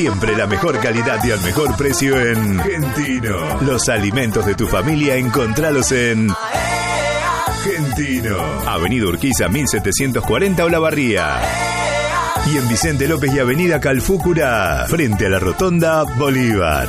Siempre la mejor calidad y al mejor precio en Gentino. Los alimentos de tu familia, encontralos en Gentino. Avenida Urquiza 1740 Olavarría. Y en Vicente López y Avenida Calfúcura, frente a la Rotonda Bolívar.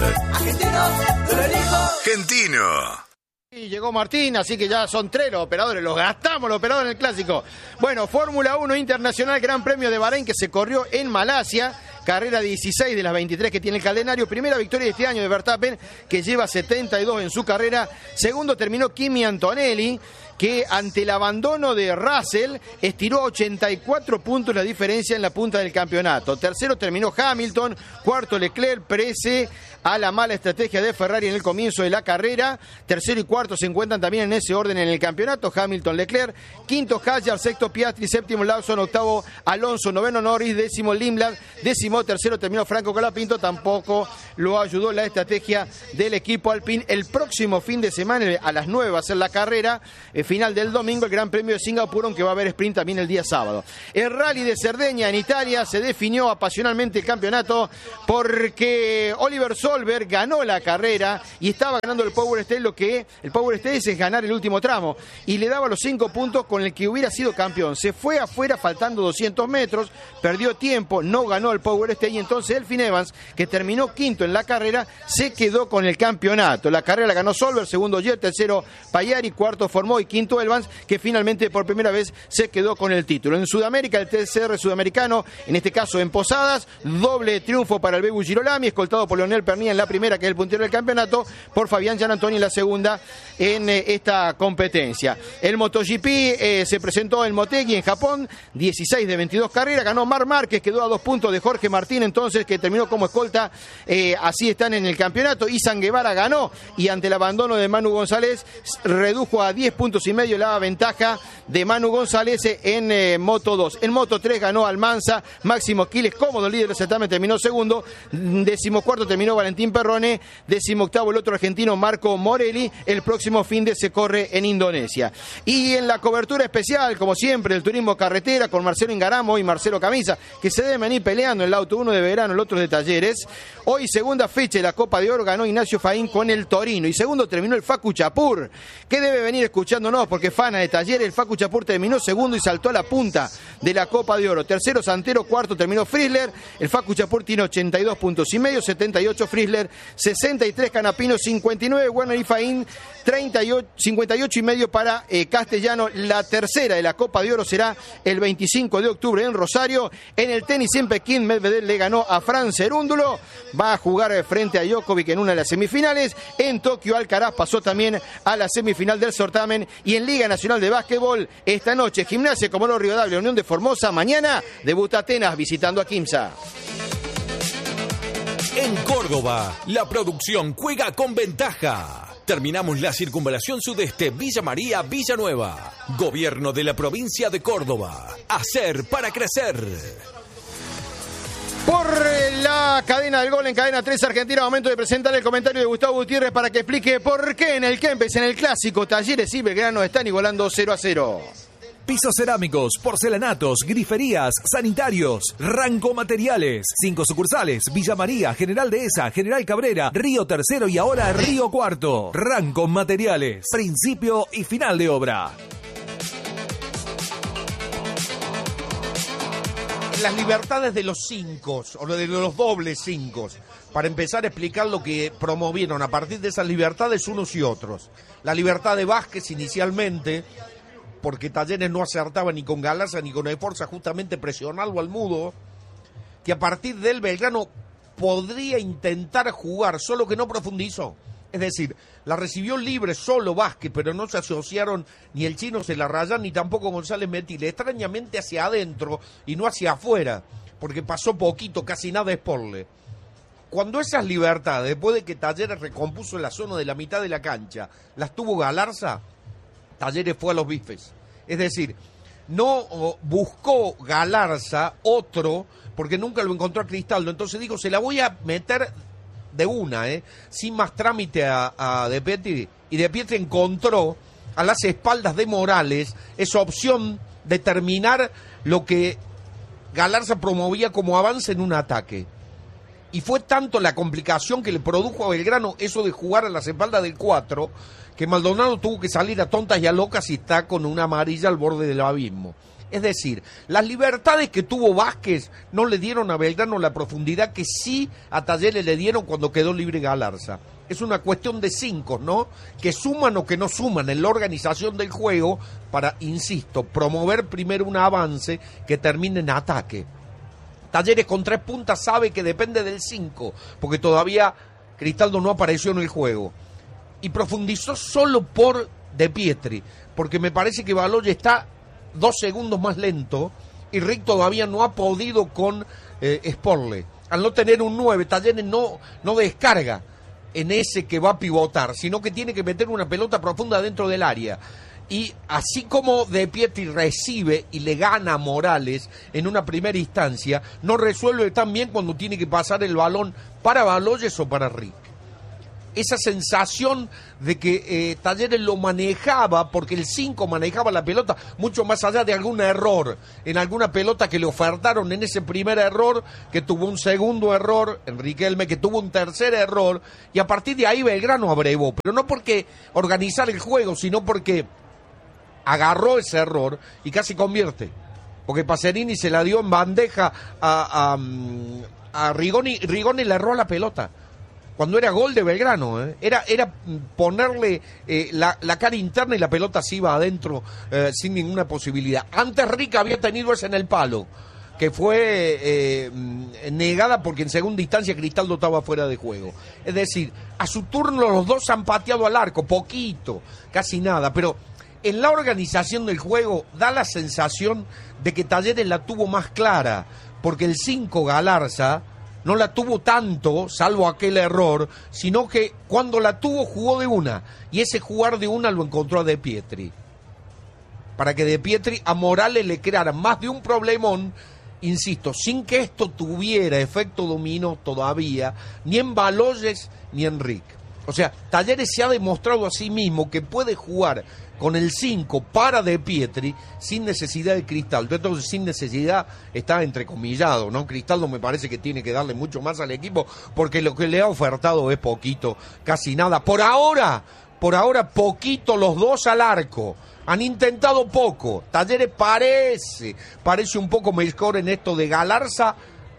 Gentino. Y llegó Martín, así que ya son 3 los operadores, los gastamos los operadores en el clásico. Bueno, Fórmula 1 Internacional, Gran Premio de Bahrein que se corrió en Malasia. Carrera 16 de las 23 que tiene el calendario. Primera victoria de este año de Verstappen, que lleva 72 en su carrera. Segundo terminó Kimi Antonelli, que ante el abandono de Russell estiró 84 puntos la diferencia en la punta del campeonato. Tercero terminó Hamilton, cuarto Leclerc, pese a la mala estrategia de Ferrari en el comienzo de la carrera. Tercero y cuarto se encuentran también en ese orden en el campeonato, Hamilton, Leclerc. Quinto Hadjar, sexto Piastri, séptimo Lawson, octavo Alonso, noveno Norris, décimo Lindblad, décimo tercero terminó Franco Colapinto. Tampoco lo ayudó la estrategia del equipo Alpine. El próximo fin de semana a las 9 va a ser la carrera final del domingo, el Gran Premio de Singapur, aunque va a haber sprint también el día sábado. El Rally de Cerdeña en Italia se definió apasionalmente el campeonato porque Oliver Solberg ganó la carrera y estaba ganando el Power Stage. Lo que el Power Stage es ganar el último tramo y le daba los 5 puntos con el que hubiera sido campeón. Se fue afuera faltando 200 metros, perdió tiempo, no ganó el Power Stage y entonces Elfyn Evans, que terminó quinto en la carrera, se quedó con el campeonato. La carrera la ganó Solberg, segundo Jet, tercero Pagliari, cuarto Formó y quinto Evans, que finalmente por primera vez se quedó con el título. En Sudamérica, el TCR sudamericano, en este caso en Posadas, doble triunfo para el Bebu Girolami, escoltado por Leonel Pernía en la primera, que es el puntero del campeonato, por Fabián Gianantoni en la segunda en esta competencia. El MotoGP se presentó en Motegi en Japón, 16 de 22 carreras, ganó Marc Márquez, quedó a 2 puntos de Jorge Martín, entonces, que terminó como escolta. Así están en el campeonato. Izan Guevara ganó y ante el abandono de Manu González redujo a 10 puntos y medio la ventaja de Manu González en Moto 2. En Moto 3 ganó Almanza, Máximo Quiles, cómodo líder del certamen, terminó segundo. 14º terminó Valentín Perrone, 18º el otro argentino Marco Morelli. El próximo fin de se corre en Indonesia. Y en la cobertura especial, como siempre, el turismo carretera con Marcelo Ingaramo y Marcelo Camisa, que se deben venir peleando en el auto, uno de verano, el otro de talleres. Hoy segunda fecha de la Copa de Oro, ganó Ignacio Faín con el Torino y segundo terminó el Facu Chapur, que debe venir escuchándonos porque fana de talleres. El Facu Chapur terminó segundo y saltó a la punta de la Copa de Oro. Tercero Santero, cuarto terminó Frizzler. El Facu Chapur tiene 82 puntos y medio, 78 Frizzler, 63 Canapino, 59 Werner y Faín, 58 y medio para Castellano. La tercera de la Copa de Oro será el 25 de octubre en Rosario. En el tenis en Pekín, Medvedev le ganó a Fran Cerúndulo, va a jugar frente a Djokovic en una de las semifinales. En Tokio, Alcaraz pasó también a la semifinal del certamen. Y en Liga Nacional de Básquetbol, esta noche Gimnasia Comodoro Rivadavia, Unión de Formosa. Mañana debuta Atenas visitando a Quimsa. En Córdoba, la producción juega con ventaja. Terminamos la circunvalación sudeste Villa María, Villanueva. Gobierno de la provincia de Córdoba. Hacer para crecer. Por la cadena del gol en Cadena 3 Argentina, momento de presentar el comentario de Gustavo Gutiérrez para que explique por qué en el Kempes, en el clásico, Talleres y Belgrano están igualando 0-0. Pisos cerámicos, porcelanatos, griferías, sanitarios, Ranco Materiales. 5 sucursales: Villa María, General Dehesa, General Cabrera, Río Tercero y ahora Río Cuarto. Ranco Materiales, principio y final de obra. Las libertades de los 5, o de los dobles 5, para empezar a explicar lo que promovieron a partir de esas libertades unos y otros. La libertad de Vázquez inicialmente, porque Talleres no acertaba ni con Galarza ni con Esforza, justamente presionarlo al mudo, que a partir del Belgrano podría intentar jugar, solo que no profundizó. Es decir, la recibió libre solo Vázquez, pero no se asociaron ni el Chino Celarrayán ni tampoco González Metil, extrañamente hacia adentro y no hacia afuera, porque pasó poquito, casi nada Sporle. Cuando esas libertades, después de que Talleres recompuso la zona de la mitad de la cancha, las tuvo Galarza, Talleres fue a los bifes. Es decir, no buscó Galarza otro, porque nunca lo encontró a Cristaldo, entonces dijo, se la voy a meter de una, sin más trámite a De Pietri, y De Pietri encontró a las espaldas de Morales esa opción de terminar lo que Galarza promovía como avance en un ataque. Y fue tanto la complicación que le produjo a Belgrano eso de jugar a las espaldas del 4, que Maldonado tuvo que salir a tontas y a locas y está con una amarilla al borde del abismo. Es decir, las libertades que tuvo Vázquez no le dieron a Belgrano la profundidad que sí a Talleres le dieron cuando quedó libre Galarza. Es una cuestión de 5, ¿no? Que suman o que no suman en la organización del juego para, insisto, promover primero un avance que termine en ataque. Talleres con 3 puntas sabe que depende del 5, porque todavía Cristaldo no apareció en el juego. Y profundizó solo por De Pietri, porque me parece que Baloy está 2 segundos más lento y Rick todavía no ha podido con Sporle. Al no tener un 9, Talleres no descarga en ese que va a pivotar, sino que tiene que meter una pelota profunda dentro del área. Y así como De Pietri recibe y le gana a Morales en una primera instancia, no resuelve tan bien cuando tiene que pasar el balón para Baloyes o para Rick. Esa sensación de que Talleres lo manejaba, porque el 5 manejaba la pelota mucho más allá de algún error, en alguna pelota que le ofertaron en ese primer error, que tuvo un segundo error, en Riquelme, que tuvo un tercer error, y a partir de ahí Belgrano abrevó, pero no porque organizar el juego, sino porque agarró ese error y casi convierte, porque Pacerini se la dio en bandeja a Rigoni. Rigoni le erró la pelota cuando era gol de Belgrano, era ponerle la cara interna y la pelota se iba adentro sin ninguna posibilidad. Antes Rick había tenido esa en el palo, que fue negada porque en segunda instancia Cristaldo estaba fuera de juego. Es decir, a su turno los dos han pateado al arco, poquito, casi nada, pero en la organización del juego da la sensación de que Talleres la tuvo más clara, porque el 5 Galarza no la tuvo tanto, salvo aquel error, sino que cuando la tuvo jugó de una, y ese jugar de una lo encontró a De Pietri, para que De Pietri a Morales le creara más de un problemón, insisto, sin que esto tuviera efecto dominó todavía, ni en Baloyes ni en Rick. O sea, Talleres se ha demostrado a sí mismo que puede jugar con el 5 para De Pietri sin necesidad de Cristaldo. Entonces, sin necesidad está entrecomillado, ¿no? Cristaldo me parece que tiene que darle mucho más al equipo porque lo que le ha ofertado es poquito, casi nada. Por ahora, poquito los dos al arco. Han intentado poco. Talleres parece un poco mejor en esto de Galarza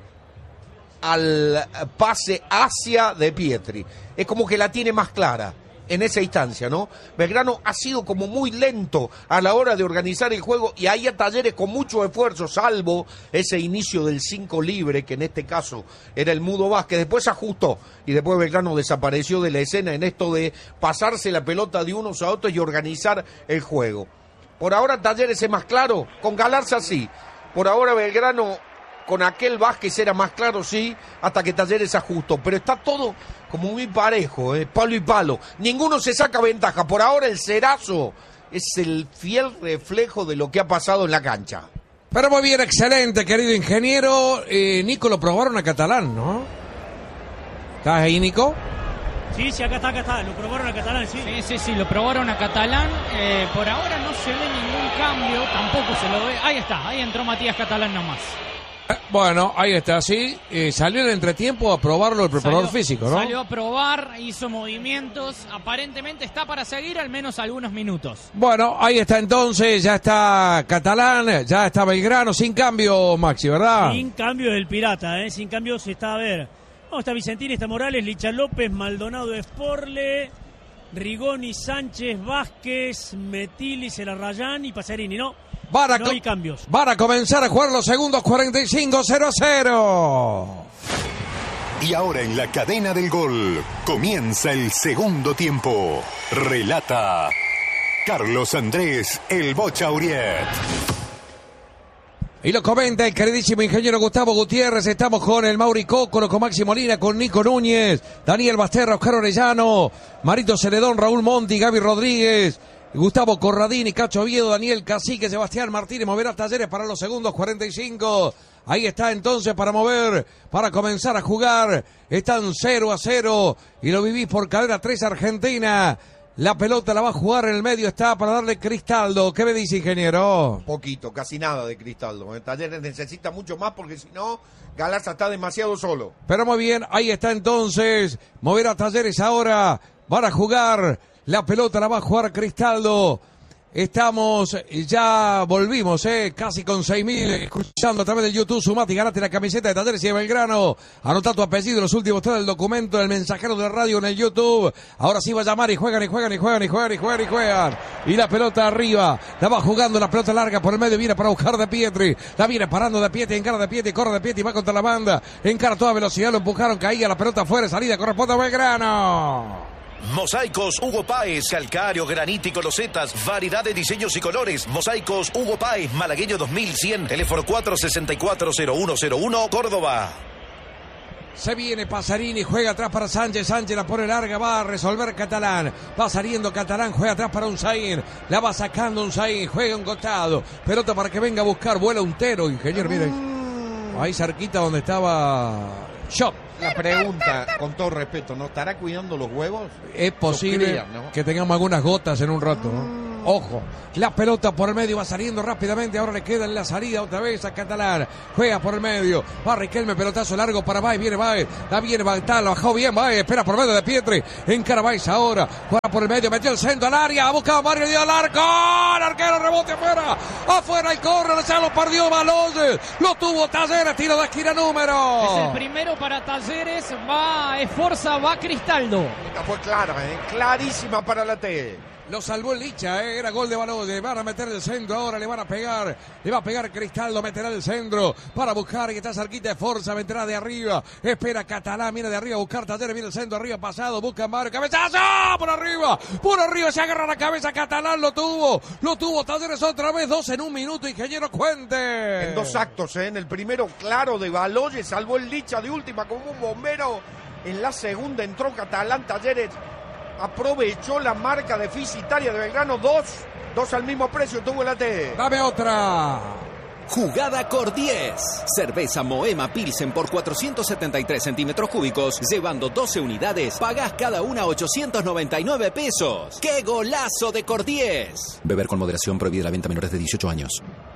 al pase hacia De Pietri. Es como que la tiene más clara en esa instancia, ¿no? Belgrano ha sido como muy lento a la hora de organizar el juego y ahí a Talleres con mucho esfuerzo, salvo ese inicio del 5 libre, que en este caso era el Mudo Vázquez, después ajustó y después Belgrano desapareció de la escena en esto de pasarse la pelota de unos a otros y organizar el juego. Por ahora Talleres es más claro, con Galarza sí. Por ahora Belgrano con aquel Vázquez era más claro, sí, hasta que Talleres ajustó. Pero está todo como muy parejo, palo y palo. Ninguno se saca ventaja. Por ahora el Cerazo es el fiel reflejo de lo que ha pasado en la cancha. Pero muy bien, excelente, querido ingeniero. Nico, lo probaron a Catalán, ¿no? ¿Estás ahí, Nico? Sí, acá está, lo probaron a Catalán, sí. Sí, lo probaron a Catalán. Por ahora no se ve ningún cambio, tampoco se lo ve. Ahí está, ahí entró Matías Catalán nomás. Bueno, ahí está, sí. Salió en entretiempo a probarlo el preparador físico, ¿no? Salió a probar, hizo movimientos. Aparentemente está para seguir al menos algunos minutos. Bueno, ahí está entonces, ya está Catalán, ya está Belgrano, sin cambio, Maxi, ¿verdad? Sin cambio del Pirata, sin cambio se está a ver. No, está Vicentini, está Morales, Licha López, Maldonado, Sporle, Rigoni, Sánchez, Vázquez, Metili, Celarrayán y Pacerini, ¿no? No hay cambios. Van a comenzar a jugar los segundos 45, 0-0. Y ahora en la cadena del gol comienza el segundo tiempo. Relata Carlos Andrés El Bocha Uriet. Y lo comenta el queridísimo ingeniero Gustavo Gutiérrez. Estamos con el Mauri Cócolo, con Maxi Molina, con Nico Núñez, Daniel Basterra, Oscar Orellano, Marito Celedón, Raúl Monti, Gaby Rodríguez, Gustavo Corradini, Cacho Oviedo, Daniel Cacique, Sebastián Martínez. Moverá Talleres para los segundos 45. Ahí está entonces para mover, para comenzar a jugar. Están 0-0 y lo vivís por Cadena 3 Argentina. La pelota la va a jugar en el medio, está para darle Cristaldo. ¿Qué me dice, ingeniero? Poquito, casi nada de Cristaldo. Talleres necesita mucho más porque si no, Galarza está demasiado solo. Pero muy bien, ahí está entonces. Mover a Talleres ahora. Van a jugar. La pelota la va a jugar Cristaldo. Estamos, ya volvimos, casi con 6.000, escuchando a través del YouTube. Sumate y ganate la camiseta de Talleres y de Belgrano. Anotá tu apellido, los últimos tres del documento, el mensajero de la radio en el YouTube. Ahora sí va a llamar y juegan. Y la pelota arriba, la va jugando, la pelota larga por el medio, viene para buscar De Pietri. La viene parando De Pietri, encara De Pietri, corre De Pietri, va contra la banda. Encara a toda velocidad, lo empujaron, caía la pelota afuera, salida, corresponde a Belgrano. Mosaicos Hugo Páez, calcáreo, granítico, losetas, variedad de diseños y colores. Mosaicos Hugo Páez, Malagueño 2100, teléfono 464-0101, Córdoba. Se viene Pasarini, juega atrás para Sánchez, Sánchez la pone larga, va a resolver Catalán, va saliendo Catalán, juega atrás para Unzaín, la va sacando Unzaín, juega un costado, pelota para que venga a buscar, vuela un tero, ingeniero, miren, ahí cerquita donde estaba Shot. La pregunta, con todo respeto, ¿no estará cuidando los huevos? Es posible que tengamos algunas gotas en un rato, ¿no? Ojo, la pelota por el medio va saliendo rápidamente, ahora le queda en la salida otra vez a Catalán, juega por el medio, va Riquelme, pelotazo largo para Baez, viene Baez, la viene Baltán, lo bajó bien Baez, espera por medio de Pietri, encara Baez ahora, juega por el medio, metió el centro al área, ha buscado Mario, dio al arco, el arquero rebote afuera el córner, ya lo perdió Baloyes, lo tuvo Talleres, tiro de esquina número. Es el primero para Talleres, va Esforza, va Cristaldo. Esta fue clara, clarísima para la T. Lo salvó el Licha, era gol de Baloyes, van a meter el centro, ahora le van a pegar, le va a pegar Cristaldo, meterá el centro para buscar, que está cerquita de Forza, meterá de arriba, espera Catalán, viene de arriba a buscar Talleres, viene el centro arriba, pasado, busca Mario, cabezazo, por arriba, se agarra la cabeza Catalán, lo tuvo Talleres otra vez, 2 en 1 minuto, ingeniero, cuente. En 2 actos, en el primero claro de Baloyes, salvó el Licha de última como un bombero, en la segunda entró Catalán, Talleres aprovechó la marca deficitaria de Belgrano, 2 al mismo precio tuvo la T. Dame otra. Jugada Cordies. Cerveza Moema Pilsen por 473 centímetros cúbicos, llevando 12 unidades, pagás cada una 899 pesos. ¡Qué golazo de Cordies! Beber con moderación, prohibida la venta a menores de 18 años.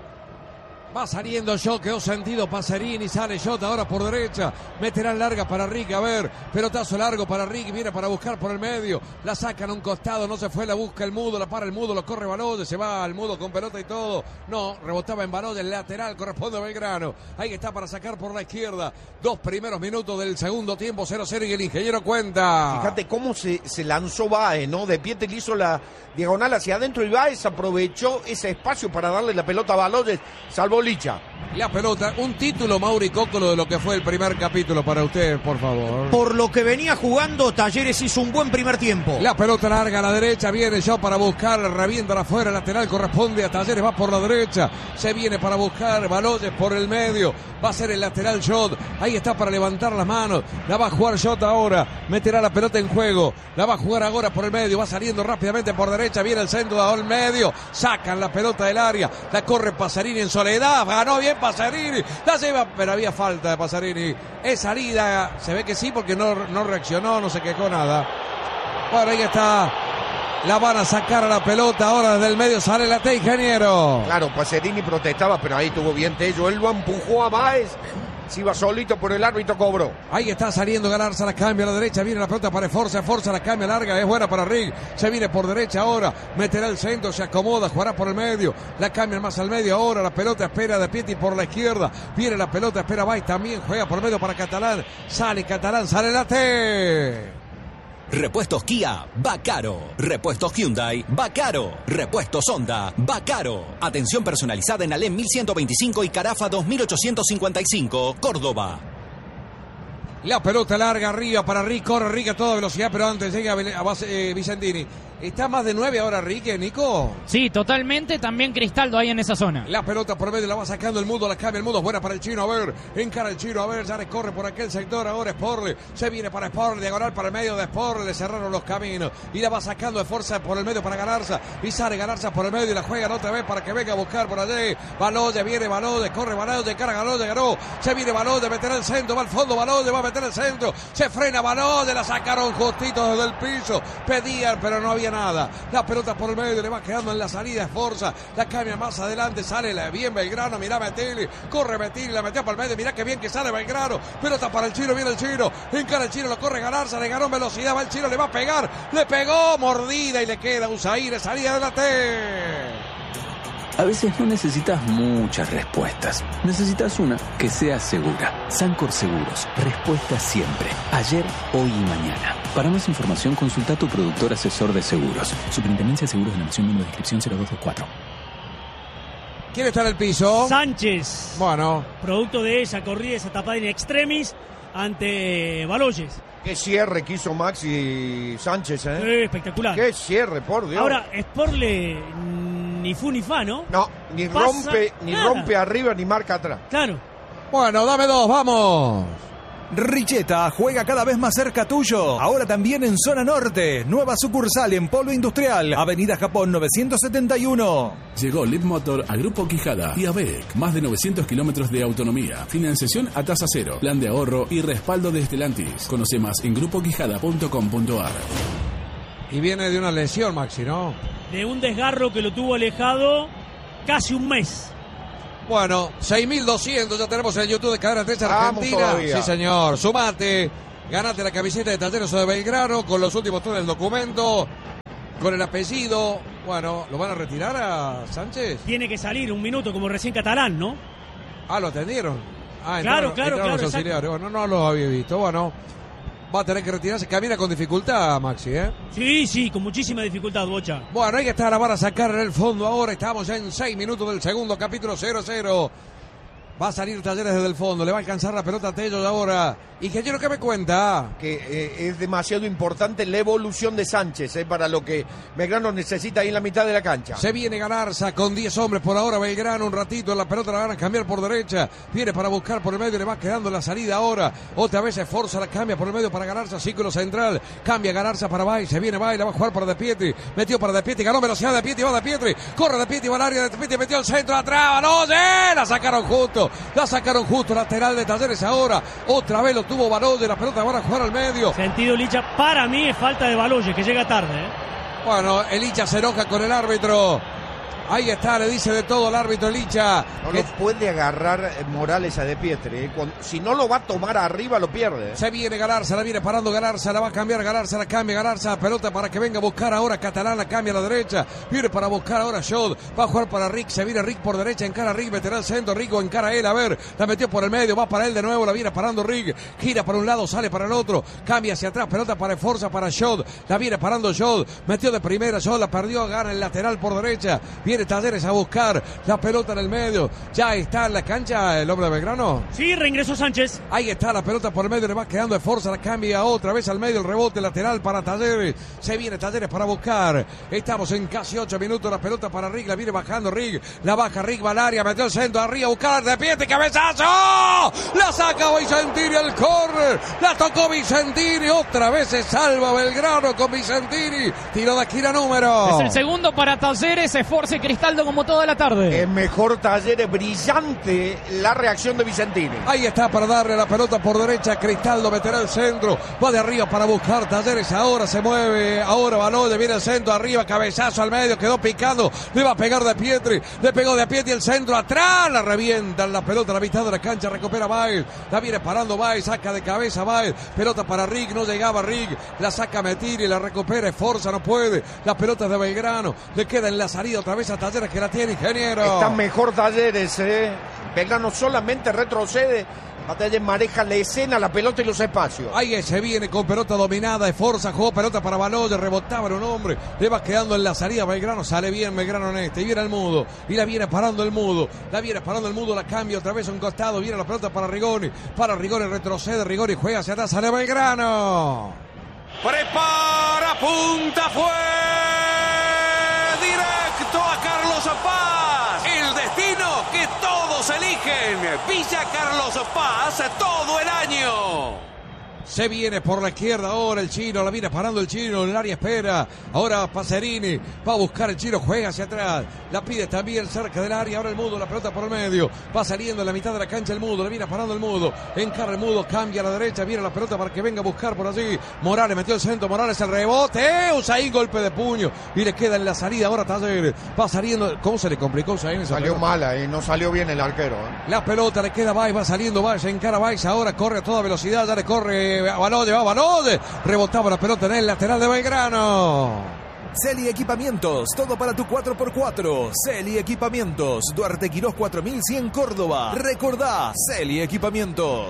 Va saliendo Shot, quedó sentido Pasarini, sale Shot ahora por derecha, meterán larga para Ricky, a ver, pelotazo largo para Ricky, viene para buscar por el medio, la sacan a un costado, no se fue, la busca el Mudo, la para el Mudo, lo corre Baloyes, se va al Mudo con pelota y todo, no, rebotaba en Baloyes, lateral, corresponde a Belgrano, ahí está para sacar por la izquierda, 2 primeros minutos del segundo tiempo, 0-0 y el ingeniero cuenta. Fíjate cómo se lanzó Baez, ¿no? De Pietri le hizo la diagonal hacia adentro y Baez aprovechó ese espacio para darle la pelota a Baloyes, salvó Licha. La pelota, un título, Mauri Cócolo, de lo que fue el primer capítulo para usted, por favor. Por lo que venía jugando, Talleres hizo un buen primer tiempo. La pelota larga a la derecha, viene Shot para buscar, revienta afuera, lateral corresponde a Talleres, va por la derecha, se viene para buscar Baloyes por el medio, va a ser el lateral Shot, ahí está para levantar las manos, la va a jugar Shot ahora, meterá la pelota en juego, la va a jugar ahora por el medio, va saliendo rápidamente por derecha, viene el centro al medio, sacan la pelota del área, la corre Pasarini en soledad, ganó bien Pasarini, la lleva, pero había falta de Pasarini, es salida, se ve que sí porque no reaccionó, no se quejó nada. Bueno, ahí está, la van a sacar a la pelota, ahora desde el medio sale la T, ingeniero. Claro, Pasarini protestaba, pero ahí tuvo bien Tello, él lo empujó a Baez, se iba solito por el árbitro, cobró. Ahí está saliendo Galarza, la cambia a la derecha, viene la pelota para Forza la cambia larga, es buena para Rick, se viene por derecha ahora, meterá el centro, se acomoda, jugará por el medio, la cambia más al medio ahora, la pelota espera de Pietri por la izquierda, viene la pelota, espera Baez también, juega por el medio para Catalán, sale la T. Repuestos Kia, va caro. Repuestos Hyundai, va caro. Repuestos Honda, va caro. Atención personalizada en Alem 1125 y Carafa 2855, Córdoba. La pelota larga arriba para Rick, corre Rick a toda velocidad, pero antes llega a base, Vicentini. ¿Está más de 9 ahora Rick, Nico? Sí, totalmente, también Cristaldo ahí en esa zona. La pelota por medio la va sacando el Mudo, la cambia el Mudo, es buena para el Chino, a ver, encara el Chino, a ver, ya le corre por aquel sector, ahora Sporle, se viene para Sporle, diagonal para el medio de Sporle, le cerraron los caminos, y la va sacando de fuerza por el medio para Galarza, y sale Galarza por el medio y la juegan otra vez para que venga a buscar por allí, Baloyes, viene Baloyes, corre Baloyes, cara Baloyes, ganó, se viene Baloyes, meterá el centro, va al fondo Baloyes, va a meter el centro, se frena Baloyes, la sacaron justito desde el piso, pedían, pero no había había nada. La pelota por el medio, le va quedando en la salida Esforza, la cambia más adelante, sale bien Belgrano, mirá Metelli, corre Metelli, la metió por el medio, mirá que bien que sale Belgrano, pelota para el Chino, viene el Chino, encara el Chino, lo corre Galarza, le ganó en velocidad, va el Chino, le va a pegar, le pegó, mordida y le queda Usaire, salida de la T. A veces no necesitas muchas respuestas. Necesitas una que sea segura. Sancor Seguros. Respuesta siempre. Ayer, hoy y mañana. Para más información, consulta a tu productor asesor de seguros. Superintendencia de Seguros de la Nación, número de inscripción 0224. ¿Quién está en el piso? Sánchez. Bueno. Producto de esa corrida, esa tapada in extremis ante Baloyes. Qué cierre que hizo Maxi Sánchez, ¿eh? Sí, espectacular. Qué cierre, por Dios. Ahora, Sporle ni fu ni fa, ¿no? No, ni rompe arriba ni marca atrás. Claro. Bueno, dame dos, vamos. Richeta juega cada vez más cerca tuyo. Ahora también en Zona Norte. Nueva sucursal en Polo Industrial. Avenida Japón 971. Llegó Leapmotor a Grupo Quijada y ABEC. Más de 900 kilómetros de autonomía. Financiación a tasa cero. Plan de ahorro y respaldo de Stellantis. Conoce más en grupoquijada.com.ar. Y viene de una lesión, Maxi, ¿no? De un desgarro que lo tuvo alejado casi un mes. Bueno, 6.200 ya tenemos en YouTube de Cadena 3 Argentina. Todavía. Sí, señor. Sumate. Ganate la camiseta de Talleres de Belgrano con los últimos tres del documento. Con el apellido. Bueno, ¿lo van a retirar a Sánchez? Tiene que salir un minuto como recién Catalán, ¿no? Ah, ¿lo atendieron? Ah, claro. Los auxiliares. Bueno, no lo había visto. Bueno, va a tener que retirarse. Camina con dificultad, Maxi, ¿eh? Sí, con muchísima dificultad, Bocha. Bueno, ahí está, la van a sacar en el fondo ahora. Estamos ya en 6 minutos del segundo capítulo 0-0. Va a salir Talleres desde el fondo. Le va a alcanzar la pelota a Tello ahora. Ingeniero, ¿qué me cuenta? Que es demasiado importante la evolución de Sánchez, para lo que Belgrano necesita ahí en la mitad de la cancha. Se viene Galarza con 10 hombres por ahora. Belgrano un ratito, la pelota la van a cambiar por derecha. Viene para buscar por el medio, le va quedando la salida ahora. Otra vez Esforza, la cambia por el medio para Galarza, círculo central. Cambia Galarza para Bay, se viene Bay, la va a jugar para De Pietri. Metió para De Pietri, ganó velocidad De Pietri, va De Pietri. Corre De Pietri, va al área, De Pietri metió el centro atrás. ¡No! La sacaron justo, lateral de Talleres ahora. Otra vez lo tuvo Baloyes, la pelota van a jugar al medio. Sentido Licha, para mí es falta de Baloyes, que llega tarde, ¿eh? Bueno, el Licha se enoja con el árbitro. Ahí está, le dice de todo al árbitro Licha. No lo puede agarrar Morales a De Pietri. Si no lo va a tomar arriba, lo pierde. Se viene Galarza, la viene parando Galarza, la va a cambiar Galarza, la cambia Galarza, pelota para que venga a buscar ahora Catalán, la cambia a la derecha. Viene para buscar ahora Schott, va a jugar para Rick, se viene Rick por derecha, encara a Rick, meterá el centro, Rico encara a él, a ver, la metió por el medio, va para él de nuevo, la viene parando Rick, gira para un lado, sale para el otro, cambia hacia atrás, pelota para Esforza, para Schott, la viene parando Schott, metió de primera Schott, la perdió, gana el lateral por derecha, viene Talleres a buscar la pelota en el medio. Ya está en la cancha el hombre de Belgrano. Sí, reingresó Sánchez. Ahí está la pelota por el medio, le va quedando de fuerza, la cambia otra vez al medio, el rebote lateral para Talleres. Se viene Talleres para buscar. Estamos en casi 8 minutos, la pelota para Rick, la viene bajando Rick, la baja Rick, va al área, metió el centro arriba, buscar De Pietri, cabezazo. La saca Vicentini al córner, la tocó Vicentini, otra vez se salva Belgrano con Vicentini. Tiro de esquina número. Es el segundo para Talleres, Esforza y Cristaldo como toda la tarde. Es mejor Talleres, brillante la reacción de Vicentini. Ahí está para darle la pelota por derecha, Cristaldo meterá el centro, va de arriba para buscar Talleres, ahora se mueve, ahora Baloyes, viene el centro arriba, cabezazo al medio, quedó picando, le va a pegar De Pietri, le pegó De Pietri el centro atrás, la revientan la pelota a la mitad de la cancha, recupera Baez, la viene parando Baez, saca de cabeza Baez, pelota para Rick, no llegaba Rick, la saca Metilli, la recupera Esforza, no puede, la pelota de Belgrano, le queda en la salida otra vez a Talleres que la tiene, ingeniero. Está mejor Talleres, Belgrano solamente retrocede, Talleres maneja la escena, la pelota y los espacios. Ahí se viene con pelota dominada, Esforza, jugó pelota para Baloyes, rebotaba en un hombre, le va quedando en la salida Belgrano, sale bien Belgrano en este, y viene el Mudo, y la viene parando el Mudo, la cambia otra vez a un costado, viene la pelota para Rigoni, retrocede Rigoni, juega hacia atrás, sale Belgrano. Prepara, punta, fue directo a Carlos Paz, el destino que todos eligen, Villa Carlos Paz todo el año. Se viene por la izquierda ahora el chino, la viene parando el chino, en el área espera. Ahora Pacerini va a buscar el chino, juega hacia atrás. La pide también cerca del área, ahora el Mudo, la pelota por el medio. Va saliendo en la mitad de la cancha el Mudo, la viene parando el Mudo. Encara el Mudo, cambia a la derecha, viene la pelota para que venga a buscar por allí. Morales metió el centro, Morales el rebote. Usain, golpe de puño. Y le queda en la salida ahora Talleres. Va saliendo, ¿cómo se le complicó Usain? Salió mala y no salió bien el arquero. La pelota le queda a Valls, va saliendo Valls, encara Valls, ahora corre a toda velocidad, ya le corre a Baloye, va Baloye, rebotaba la pelota en el lateral de Belgrano. Celi Equipamientos, todo para tu 4x4. Celi Equipamientos, Duarte Quirós 4100 Córdoba. Recordá, Celi Equipamientos.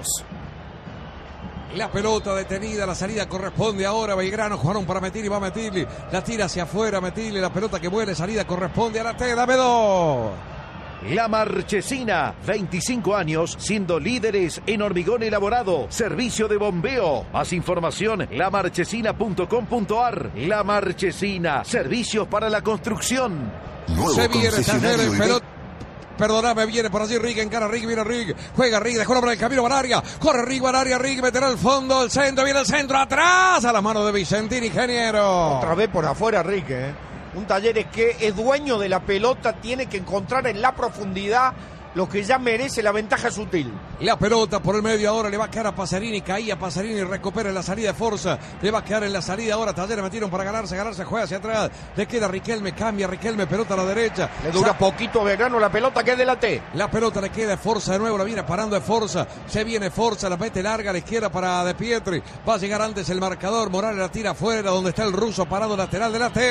La pelota detenida, la salida corresponde ahora a Belgrano, jugaron para Metilli, va Metilli, la tira hacia afuera Metilli, la pelota que vuelve, salida corresponde a la T, dame dos. La Marchesina, 25 años siendo líderes en hormigón elaborado, servicio de bombeo. Más información, lamarchesina.com.ar. La Marchesina, servicios para la construcción. Nuevo Se viene concesionario Talleres, pelota. Perdóname, viene por allí Rig, encara Rig, viene Rig, juega Rig, dejó por el camino Bararia, corre Rig, Bararia, Rig, meterá al fondo, el centro, viene el centro, atrás, a la mano de Vicentini, ingeniero. Otra vez por afuera Rig, Un Talleres que es dueño de la pelota, tiene que encontrar en la profundidad lo que ya merece la ventaja sutil. La pelota por el medio ahora le va a quedar a Pacerini, caía Pacerini, recupera la salida de Forza, le va a quedar en la salida ahora, Talleres metieron para ganarse, juega hacia atrás, le queda Riquelme, cambia Riquelme, pelota a la derecha. Le dura poquito Belgrano la pelota que es de la T. La pelota le queda a Forza de nuevo, la viene parando de Forza, se viene Forza, la mete larga a la izquierda para De Pietri, va a llegar antes el marcador, Morales la tira afuera, donde está el ruso parado lateral de la T.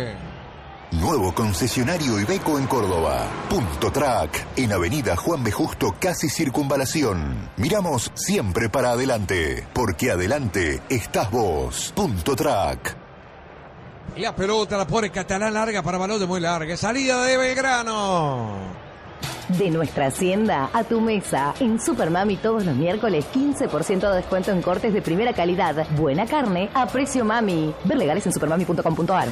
Nuevo concesionario Iveco en Córdoba. Punto Track, en Avenida Juan B. Justo, casi Circunvalación. Miramos siempre para adelante, porque adelante estás vos. Punto Track. La pelota la pone Catalán larga para Baloye, muy larga. Salida de Belgrano. De nuestra hacienda a tu mesa. En Supermami todos los miércoles 15% de descuento en cortes de primera calidad. Buena carne a precio mami. Ver legales en supermami.com.ar.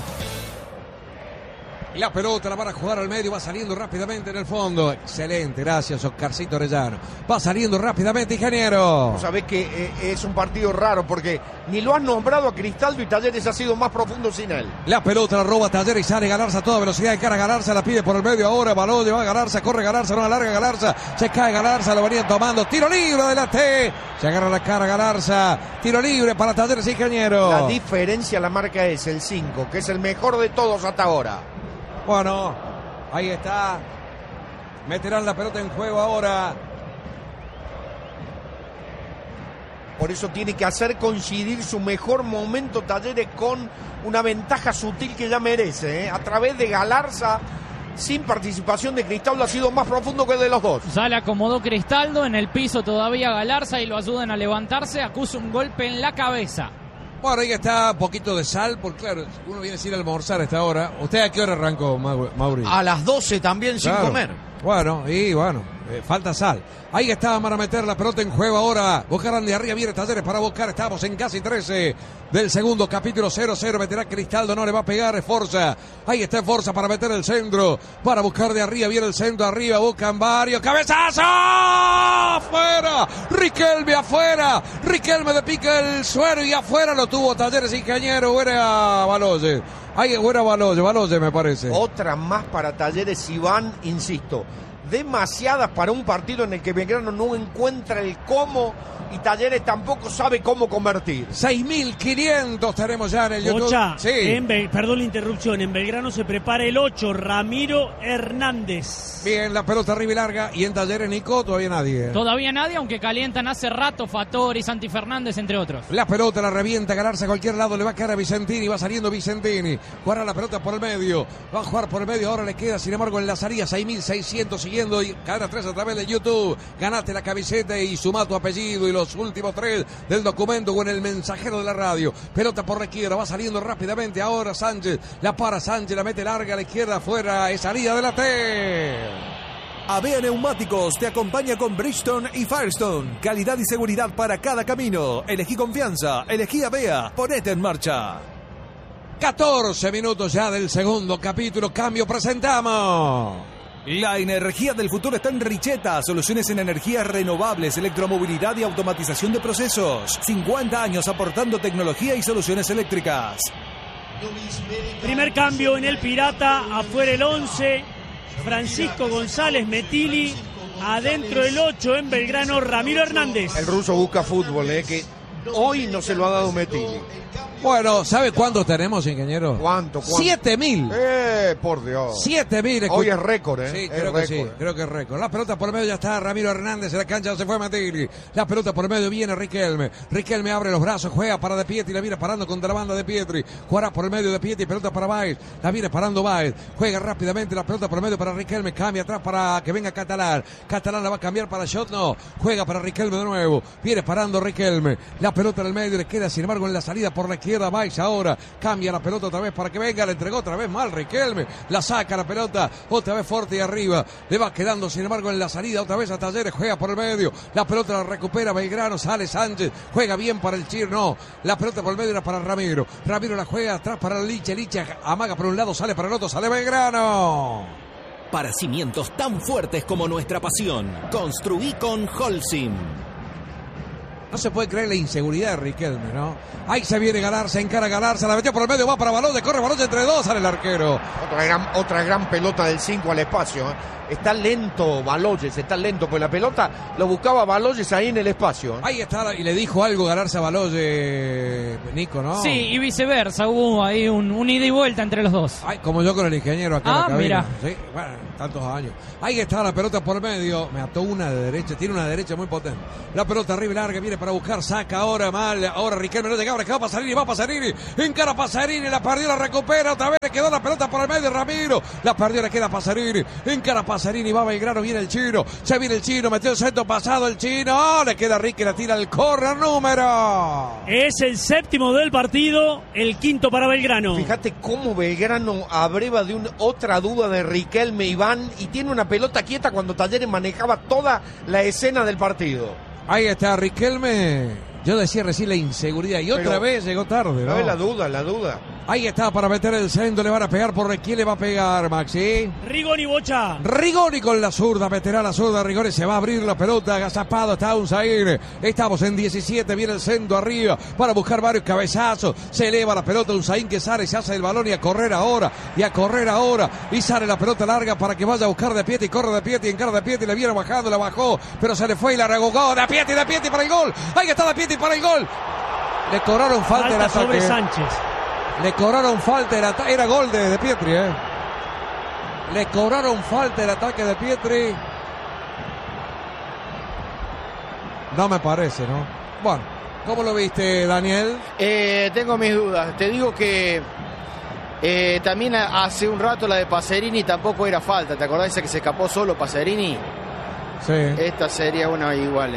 La pelota la van a jugar al medio, va saliendo rápidamente en el fondo. Excelente, gracias Oscarcito Orellano. Va saliendo rápidamente, ingeniero. Sabés que es un partido raro porque ni lo han nombrado a Cristaldo y Talleres ha sido más profundo sin él. La pelota la roba Talleres y sale Galarza a toda velocidad. De cara a Galarza, la pide por el medio ahora. Baloye va a Galarza, corre Galarza, no la larga Galarza. Se cae Galarza, lo venían tomando. Tiro libre de la T. Se agarra la cara Galarza. Tiro libre para Talleres, ingeniero. La diferencia la marca es el 5, que es el mejor de todos hasta ahora. Bueno, ahí está. Meterán la pelota en juego ahora. Por eso tiene que hacer coincidir su mejor momento Talleres con una ventaja sutil que ya merece. A través de Galarza, sin participación de Cristaldo, ha sido más profundo que el de los dos. Ya le acomodó Cristaldo, en el piso todavía Galarza y lo ayudan a levantarse. Acusa un golpe en la cabeza. Bueno, ahí está, un poquito de sal, porque claro, uno viene sin almorzar a esta hora. ¿Usted a qué hora arrancó, Mauri? A las 12 también, claro, sin comer. Bueno, falta sal. Ahí está para meter la pelota en juego ahora. Buscarán de arriba, viene Talleres para buscar. Estamos en casi 13 del segundo capítulo, 0-0. Meterá Cristaldo, no le va a pegar, es Forza. Ahí está Forza para meter el centro. Para buscar de arriba, viene el centro arriba, buscan varios. ¡Cabezazo! ¡Afuera! Riquelme afuera. Riquelme de pica el suero y afuera lo tuvo Talleres, ingeniero. Era Baloye. Ahí era Baloye me parece. Otra más para Talleres, Iván, insisto. Demasiadas para un partido en el que Belgrano no encuentra el cómo y Talleres tampoco sabe cómo convertir. 6.500 tenemos ya en el YouTube. Ocha, sí. Perdón la interrupción, en Belgrano se prepara el 8, Ramiro Hernández. Bien, la pelota arriba y larga. Y en Talleres, Nico, todavía nadie. Todavía nadie, aunque calientan hace rato Fattori, Santi Fernández, entre otros. La pelota la revienta, ganarse a cualquier lado, le va a quedar a Vicentini, va saliendo Vicentini. Jugará la pelota por el medio, va a jugar por el medio, ahora le queda, sin embargo, en la salida 6.600 siguiendo y cadena 3 a través de YouTube. Ganaste la camiseta y suma tu apellido y los últimos 3 del documento o en el mensajero de la radio. Pelota por la izquierda, va saliendo rápidamente ahora Sánchez, la para Sánchez, la mete larga a la izquierda, afuera, es salida de la T. Avea Neumáticos te acompaña con Bridgestone y Firestone. Calidad y seguridad para cada camino. Elegí confianza, elegí Avea. Ponete en marcha. 14 minutos ya del segundo capítulo. Cambio, presentamos. La energía del futuro está en Richeta. Soluciones en energías renovables, electromovilidad y automatización de procesos. 50 años aportando tecnología y soluciones eléctricas. Primer cambio en el Pirata, afuera el 11, Francisco González Metilli, adentro el 8 en Belgrano, Ramiro Hernández. El ruso busca fútbol, que hoy no se lo ha dado Metilli. Bueno, ¿sabe cuántos tenemos, ingeniero? ¿Cuánto? 7.000. Por Dios. 7.000. Hoy es récord, Sí, creo que sí, creo que es récord. La pelota por medio, ya está Ramiro Hernández en la cancha, se fue Metilli. La pelota por medio, viene Riquelme. Riquelme abre los brazos, juega para De Pietri, la viene parando contra la banda de Pietri. Jugará por el medio de Pietri, pelota para Baez. La viene parando Baez. Juega rápidamente la pelota por el medio para Riquelme. Cambia atrás para que venga Catalán. Catalán la va a cambiar para Shot, no. Juega para Riquelme de nuevo. Viene parando Riquelme. La pelota en el medio, le queda sin embargo en la salida por la izquierda Baez ahora. Cambia la pelota otra vez para que venga, le entregó otra vez mal Riquelme. La saca la pelota, otra vez fuerte y arriba. Le va quedando sin embargo en la salida otra vez a Talleres. Juega por el medio. La pelota la recupera Belgrano. Sale Sánchez. Juega bien para el Chir, no. La pelota por el medio era para Ramiro. Ramiro la juega atrás para Licha. Licha amaga por un lado, sale para el otro, sale Belgrano. Para cimientos tan fuertes como nuestra pasión, construí con Holcim. No se puede creer la inseguridad de Riquelme, ¿no? Ahí se viene Galarza, encara Galarza, la metió por el medio, va para Baloye, corre Baloye entre dos, sale el arquero. Otra gran pelota del 5 al espacio. Está lento Baloyes, está lento, pues la pelota lo buscaba Baloyes ahí en el espacio. Ahí está, y le dijo algo Galarza a Baloye, Nico, ¿no? Sí, y viceversa, hubo ahí un ida y vuelta entre los dos. Ay, como yo con el ingeniero acá en la cabina. Mira. Sí, bueno, tantos años. Ahí está la pelota por medio, me ató una de derecha, tiene una derecha muy potente. La pelota arriba y larga, viene para buscar, saca ahora mal, ahora Riquelme no llegaba, le quedó Pasarini, va Pasarini, encara Pasarini, la perdió, la recupera, otra vez le quedó la pelota por el medio, Ramiro, la perdió, le queda Pasarini, encara Pasarini, va Belgrano, viene el chino, se viene el chino, metió el centro pasado el chino, le queda Rique, la tira el córner número. Es el séptimo del partido, el quinto para Belgrano. Fíjate cómo Belgrano abreva de otra duda de Riquelme Iván y tiene una pelota quieta cuando Talleres manejaba toda la escena del partido. Ahí está Riquelme. Yo decía recién la inseguridad y otra vez llegó tarde, ¿no? No es la duda. Ahí está para meter el centro, le van a pegar por quién le va a pegar, Maxi. Rigoni Bocha. Rigoni con la zurda, meterá la zurda, Rigoni se va a abrir la pelota, agazapado está Unzair. Estamos en 17, viene el centro arriba para buscar varios cabezazos. Se eleva la pelota, Unzair que sale, se hace el balón y a correr ahora, y sale la pelota larga para que vaya a buscar De Pietri, corre De Pietri, encara De Pietri, le viene bajando, la bajó, pero se le fue y la regogó. De Pietri para el gol, ahí está De Pietri para el gol. Le cobraron falta el ataque. Sobre Sánchez. Le cobraron falta el ataque. Era gol de Pietri, Le cobraron falta el ataque de Pietri. No me parece, ¿no? Bueno, ¿cómo lo viste, Daniel? Tengo mis dudas. Te digo que también hace un rato la de Pacerini tampoco era falta. ¿Te acordás esa que se escapó solo Pacerini? Sí. Esta sería una igual,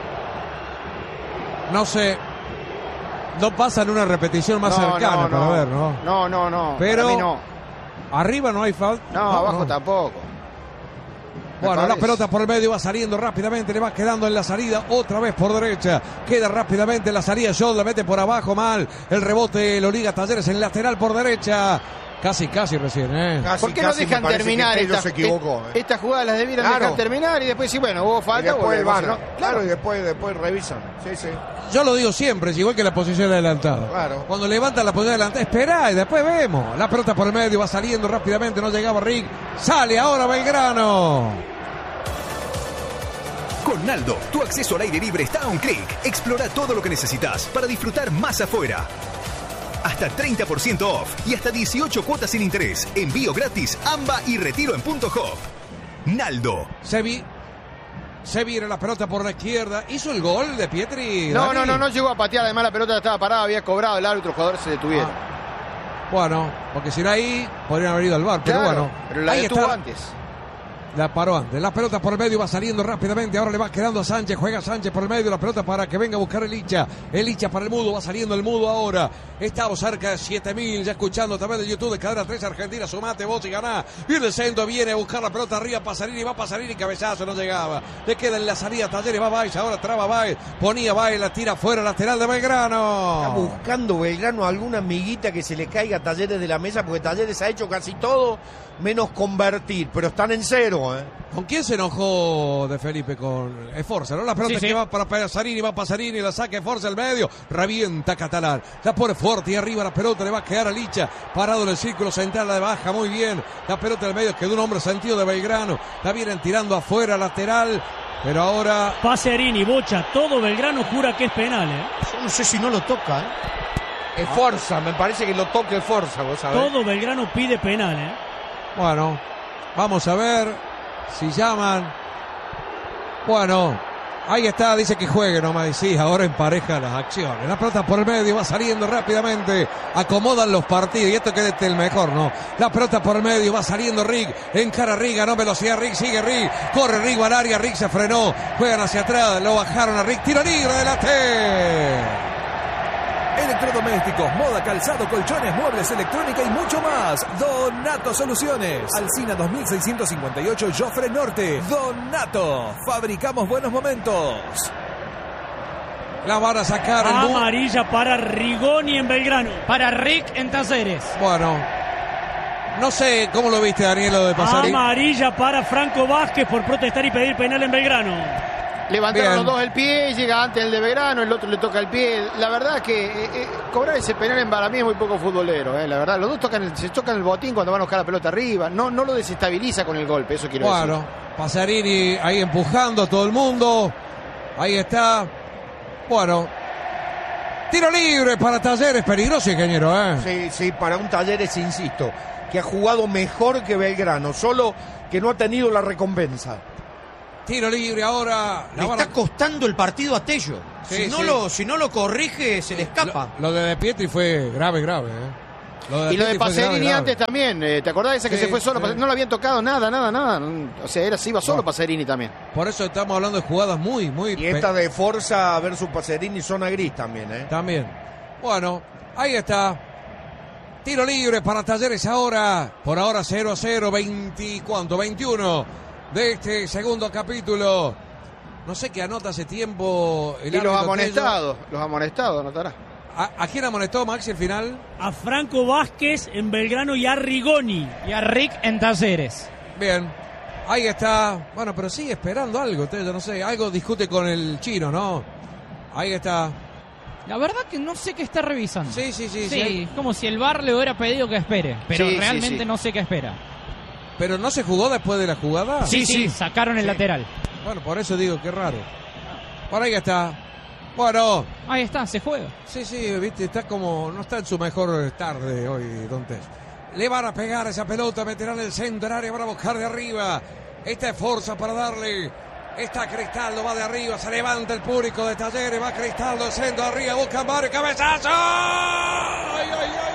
No sé. No pasan una repetición más cercana para ver, ¿no? No. Pero para mí no. Arriba no hay falta. No, abajo tampoco. Bueno, la pelota por el medio va saliendo rápidamente, le va quedando en la salida, otra vez por derecha, queda rápidamente en la salida, Schott la mete por abajo mal, el rebote lo liga Talleres en lateral por derecha. Casi recién, ¿Por qué no dejan terminar estas jugadas? Las debieran dejar terminar y después sí, bueno, hubo falta. Y después Claro, y después revisan. Sí. Yo lo digo siempre, es igual que la posición adelantada. Claro. Cuando levantan la posición adelantada, espera y después vemos. La pelota por el medio va saliendo rápidamente, no llegaba Rick. Sale ahora Belgrano. Con Naldo, tu acceso al aire libre está a un clic. Explora todo lo que necesitas para disfrutar más afuera. Hasta 30% off y hasta 18 cuotas sin interés. Envío gratis, AMBA y retiro en Punto Hop. Naldo. Se viene la pelota por la izquierda. ¿Hizo el gol de Pietri? No llegó a patear. Además la pelota estaba parada, había cobrado el árbitro, los jugadores se detuvieron. Bueno, porque si era ahí, podrían haber ido al VAR. Pero bueno, pero la detuvo antes. La paró antes. La pelota por el medio va saliendo rápidamente. Ahora le va quedando a Sánchez. Juega Sánchez por el medio. La pelota para que venga a buscar el Licha. El Licha para el Mudo. Va saliendo el Mudo ahora. Estamos cerca de 7.000. Ya escuchando a través de YouTube de Cadena 3 Argentina. Sumate vos y ganá. Viene el centro. Viene a buscar la pelota arriba. Pasarini. Va Pasarini. Cabezazo. No llegaba. Le queda en la salida Talleres. Va Baez. Ahora traba Baez. Ponía Baez. La tira fuera. Lateral de Belgrano. Está buscando Belgrano alguna amiguita que se le caiga a Talleres de la mesa. Porque Talleres ha hecho casi todo menos convertir. Pero están en cero. nuevo, ¿eh? ¿Con quién se enojó De Felipe? Con Esforza, ¿no? La pelota que va para Pasarini, la saca Esforza al medio, revienta Catalán, la pone fuerte y arriba la pelota, le va a quedar a Licha, parado en el círculo central, la baja muy bien, la pelota del medio, quedó un hombre sentido de Belgrano, la vienen tirando afuera, lateral, pero ahora... Paserini, Bocha, todo Belgrano jura que es penal, Yo no sé si no lo toca, Esforza, me parece que lo toque Esforza, vos sabés. Todo Belgrano pide penal, Bueno, vamos a ver si llaman. Bueno, ahí está, dice que juegue nomás. Y sí, ahora empareja las acciones. La pelota por el medio va saliendo rápidamente. Acomodan los partidos. Y esto que es el mejor, ¿no? La pelota por el medio va saliendo Rig. Encara Rig, ganó velocidad Rig. Sigue Rig. Corre Rig al área. Rig se frenó. Juegan hacia atrás. Lo bajaron a Rig. Tiro libre de la T. Electrodomésticos, moda, calzado, colchones, muebles, electrónica y mucho más. Donato Soluciones. Alsina 2658, Jofre Norte. Donato. Fabricamos buenos momentos. La van a sacar. Amarilla para Rigoni en Belgrano. Para Rick en Talleres. Bueno, no sé cómo lo viste, Daniel, lo de Pasarini. Amarilla para Franco Vázquez por protestar y pedir penal en Belgrano. Levantaron los dos el pie, llega antes el de Belgrano, el otro le toca el pie. La verdad que cobrar ese penal en para mí es muy poco futbolero, la verdad. Los dos se tocan el botín cuando van a buscar la pelota arriba. No lo desestabiliza con el golpe, eso quiero decir. Bueno, Pasarini ahí empujando a todo el mundo. Ahí está. Bueno, tiro libre para Talleres, peligroso, ingeniero, Sí, para un Talleres, insisto, que ha jugado mejor que Belgrano, solo que no ha tenido la recompensa. Tiro libre ahora. Le está costando el partido a Tello. Sí, si no lo corrige, se le escapa. Lo de Pietri fue grave. Y lo de Paserini antes también. ¿Te acordás de esa que se fue solo? Sí. No lo habían tocado nada. O sea, se iba solo Paserini también. Por eso estamos hablando de jugadas muy... Y esta de Forza versus Paserini, zona gris también, También. Bueno, ahí está. Tiro libre para Talleres ahora. Por ahora 0-0, 21 de este segundo capítulo. No sé qué anota hace tiempo el y los amonestados anotará. ¿A quién amonestó Maxi al final? A Franco Vázquez en Belgrano y a Rigoni. Y a Rick en Talleres. Bien, ahí está. Bueno, pero sigue esperando algo, yo no sé, algo discute con el chino, ¿no? Ahí está. La verdad que no sé qué está revisando. Sí. Como si el VAR le hubiera pedido que espere, pero realmente no sé qué espera. ¿Pero no se jugó después de la jugada? Sí, sacaron el lateral. Bueno, por eso digo, qué raro. Por ahí está. Bueno. Ahí está, se juega. Sí, viste, está como... No está en su mejor tarde hoy, Don Tess. Le van a pegar esa pelota, meterán el centro del área para buscar de arriba. Esta es Forza para darle. Está Cristaldo, va de arriba, se levanta el público de Talleres, va Cristaldo, el centro de arriba, busca Mario, cabezazo. ¡Ay!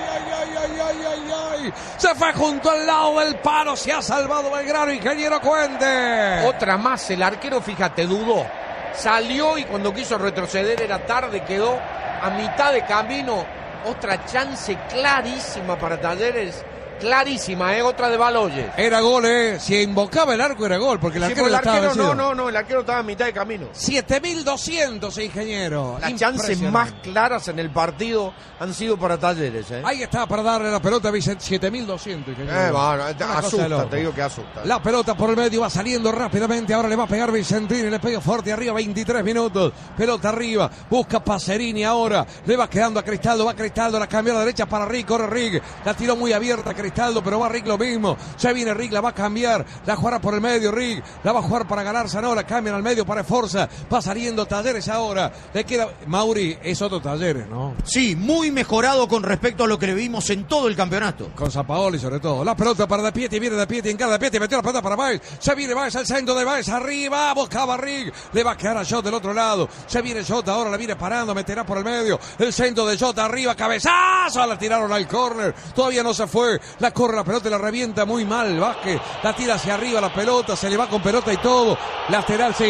Se fue junto al lado del palo, se ha salvado Belgrano, ingeniero Cuente. Otra más, el arquero, fíjate, dudó. Salió y cuando quiso retroceder era tarde, quedó a mitad de camino. Otra chance clarísima para Talleres. Clarísima, otra de Baloyes. Era gol, Si invocaba el arco era gol, porque el arquero estaba vencido. No, el arquero estaba a mitad de camino. 7.200, ingeniero. Las chances más claras en el partido han sido para Talleres, Ahí está para darle la pelota a Vicente. 7.200, ingeniero. Asusta, te digo que asusta. La pelota por el medio va saliendo rápidamente. Ahora le va a pegar Vicentini, le pega fuerte arriba, 23 minutos. Pelota arriba, busca Paserini ahora. Le va quedando a Cristaldo, va Cristaldo, la cambió a la derecha para Rig, corre Rig. La tiró muy abierta Cristaldo, pero va Rig lo mismo. Ya viene Rig, la va a cambiar. La jugará por el medio Rig. La va a jugar para ganar Zanola. Cambian al medio para Forza. Va saliendo Talleres ahora. Le queda Mauri, es otro Talleres, ¿no? Sí, muy mejorado con respecto a lo que le vimos en todo el campeonato. Con Sampaoli sobre todo. La pelota para De Pietri, viene De Pietri, encara De Pietri, metió la pelota para Baez. Ya viene Baez al centro de Baez, arriba, buscaba Rig. Le va a quedar a Jota del otro lado. Ya viene Jota, ahora la viene parando, meterá por el medio. El centro de Jota arriba, cabezazo. La tiraron al córner. Todavía no se fue. La corre la pelota y la revienta muy mal Vázquez. La tira hacia arriba la pelota, se le va con pelota y todo. Lateral, sí.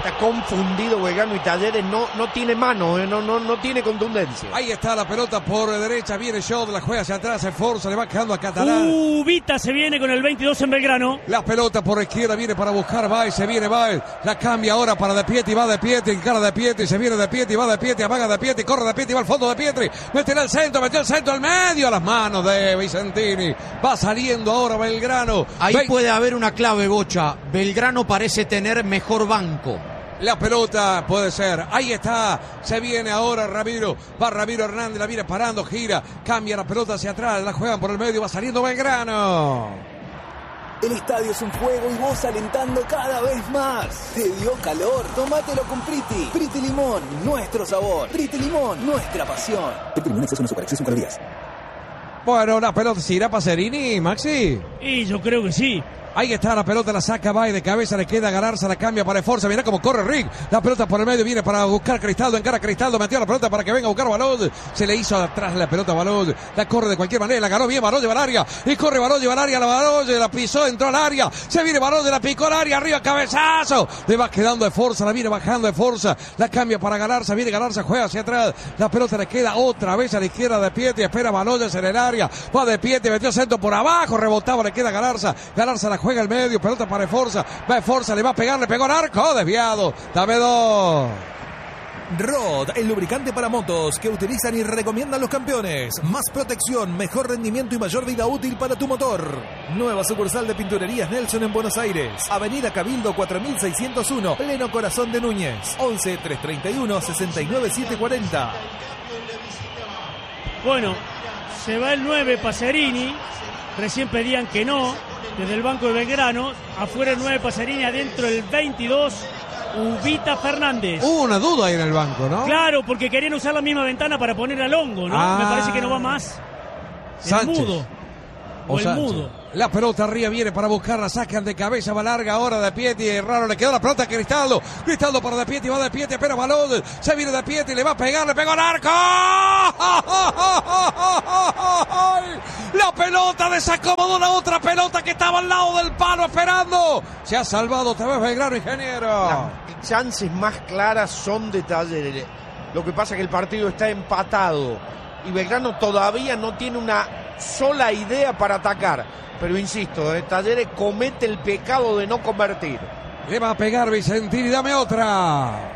Está confundido Belgrano y Talleres, no tiene mano, no tiene contundencia. Ahí está la pelota por derecha, viene Schott, la juega hacia atrás, se esforza, le va quedando a Catalán. Vita se viene con el 22 en Belgrano. La pelota por izquierda viene para buscar Baez, se viene Baez, la cambia ahora para De Pietri, va De Pietri, encara De Pietri, se viene De Pietri, va De Pietri, amaga De Pietri, corre De Pietri, va al fondo De Pietri, metió el centro al medio, a las manos de Vicentini, va saliendo ahora Belgrano. Ahí puede haber una clave, Bocha, Belgrano parece tener mejor banco. La pelota puede ser, ahí está, se viene ahora Ramiro, va Ramiro Hernández, la viene parando, gira, cambia la pelota hacia atrás, la juegan por el medio, va saliendo Belgrano. El estadio es un juego y vos alentando cada vez más. ¿Te dio calor? Tómatelo con Priti. Priti Limón, nuestro sabor. Priti Limón, nuestra pasión. Priti Limón, exceso no supera, exceso en calorías. Bueno, la pelota se irá Pacerini, Maxi. Y yo creo que sí. Ahí está la pelota, la saca Baez de cabeza, le queda Galarza, la cambia para Esforza, mirá cómo corre Rick, la pelota por el medio, viene para buscar Cristaldo, encara Cristaldo, metió la pelota para que venga a buscar Balón, se le hizo atrás la pelota a Balón, la corre de cualquier manera, la ganó bien Balón, lleva al área, y corre Balón, lleva al área, la pisó, entró al área, se viene Balón, la picó al área, arriba, cabezazo, le va quedando Esforza, la viene bajando Esforza, la cambia para Galarza, viene Galarza, juega hacia atrás, la pelota le queda otra vez a la izquierda de Pietri, espera Balón en el área, va de Pietri, metió centro por abajo, rebotaba, le queda Galarza la juega al medio, pelota para Esforza, va Esforza, le va a pegar, le pegó el arco, desviado, dame dos. Rod, el lubricante para motos que utilizan y recomiendan los campeones. Más protección, mejor rendimiento y mayor vida útil para tu motor. Nueva sucursal de Pinturerías Nelson en Buenos Aires. Avenida Cabildo 4601, pleno corazón de Núñez. 11 331 69 740. Bueno, se va el 9 Pacerini. Recién pedían que no. Desde el banco de Belgrano, afuera el 9 Pacerini, adentro el 22 Ubita Fernández. Hubo una duda ahí en el banco, ¿no? Claro, porque querían usar la misma ventana para poner al hongo, ¿no? Me parece que no va más. Sánchez. El mudo. O el mudo. La pelota arriba viene para buscarla, sacan de cabeza, va larga ahora De Pietri, raro, le quedó la pelota a Cristaldo para De Pietri, va De Pietri, espera Balón, se viene De Pietri, le va a pegar, le pegó al arco. La pelota desacomodó la otra pelota que estaba al lado del palo esperando. Se ha salvado otra vez Belgrano, ingeniero. Las chances más claras son de Talleres. Lo que pasa es que el partido está empatado y Belgrano todavía no tiene una sola idea para atacar. Pero insisto, Talleres comete el pecado de no convertir. Le va a pegar Vicentini, dame otra.